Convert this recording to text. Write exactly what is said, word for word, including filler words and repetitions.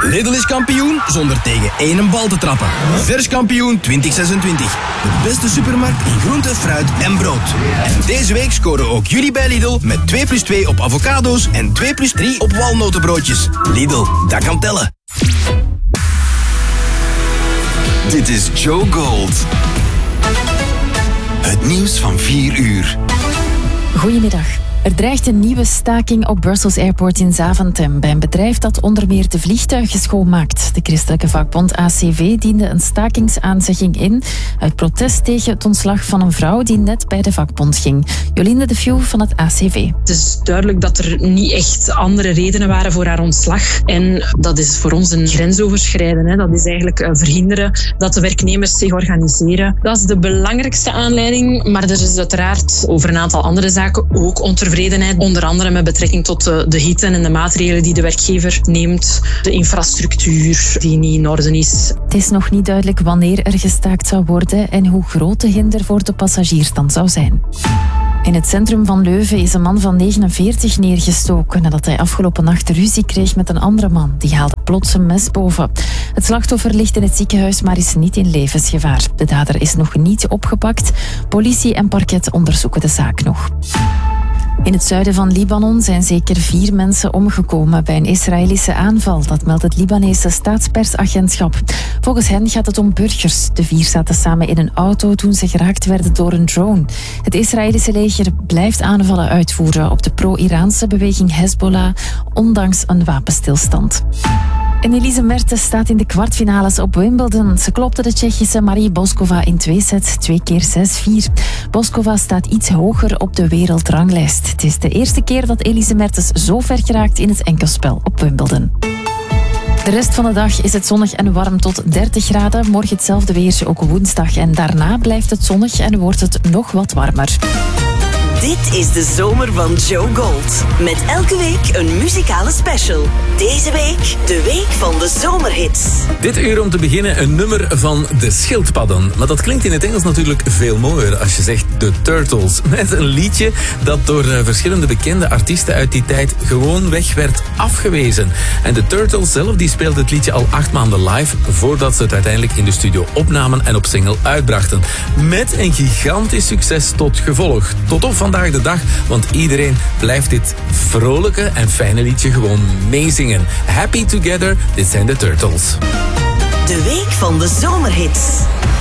Lidl is kampioen zonder tegen één bal te trappen. Vers kampioen twintig zesentwintig. De beste supermarkt in groente, fruit en brood. En deze week scoren ook jullie bij Lidl met twee plus twee op avocado's en twee plus drie op walnotenbroodjes. Lidl, dat kan tellen. Dit is Joe Gold. Het nieuws van vier uur. Goedemiddag. Er dreigt een nieuwe staking op Brussels Airport in Zaventem bij een bedrijf dat onder meer de vliegtuigen schoonmaakt. De christelijke vakbond A C V diende een stakingsaanzegging in uit protest tegen het ontslag van een vrouw die net bij de vakbond ging. Jolinde de Few van het A C V. Het is duidelijk dat er niet echt andere redenen waren voor haar ontslag. En dat is voor ons een grensoverschrijden. Hè. Dat is eigenlijk verhinderen dat de werknemers zich organiseren. Dat is de belangrijkste aanleiding. Maar er is uiteraard over een aantal andere zaken ook ontevreden. Onder andere met betrekking tot de, de hitte en de maatregelen die de werkgever neemt. De infrastructuur die niet in orde is. Het is nog niet duidelijk wanneer er gestaakt zou worden en hoe groot de hinder voor de passagiers dan zou zijn. In het centrum van Leuven is een man van negenenveertig neergestoken nadat hij afgelopen nacht ruzie kreeg met een andere man. Die haalde plots een mes boven. Het slachtoffer ligt in het ziekenhuis, maar is niet in levensgevaar. De dader is nog niet opgepakt. Politie en parket onderzoeken de zaak nog. In het zuiden van Libanon zijn zeker vier mensen omgekomen bij een Israëlische aanval. Dat meldt het Libanese staatspersagentschap. Volgens hen gaat het om burgers. De vier zaten samen in een auto toen ze geraakt werden door een drone. Het Israëlische leger blijft aanvallen uitvoeren op de pro-Iraanse beweging Hezbollah, ondanks een wapenstilstand. En Elise Mertens staat in de kwartfinales op Wimbledon. Ze klopte de Tsjechische Marie Boskova in twee sets, twee keer zes vier. Boskova staat iets hoger op de wereldranglijst. Het is de eerste keer dat Elise Mertens zo ver geraakt in het enkelspel op Wimbledon. De rest van de dag is het zonnig en warm tot dertig graden. Morgen hetzelfde weer, ook woensdag. En daarna blijft het zonnig en wordt het nog wat warmer. Dit is de zomer van Joe Gold. Met elke week een muzikale special. Deze week de week van de zomerhits. Dit uur om te beginnen een nummer van de Schildpadden. Maar dat klinkt in het Engels natuurlijk veel mooier als je zegt The Turtles. Met een liedje dat door verschillende bekende artiesten uit die tijd gewoonweg werd afgewezen. En de Turtles zelf die speelden het liedje al acht maanden live voordat ze het uiteindelijk in de studio opnamen en op single uitbrachten. Met een gigantisch succes tot gevolg. Tot op vandaag de dag, want iedereen blijft dit vrolijke en fijne liedje gewoon meezingen. Happy Together, dit zijn de Turtles. De week van de zomerhits.